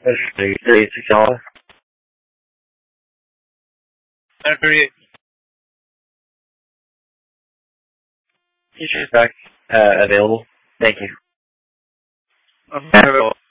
That's $36. Features back available. Thank you. Available.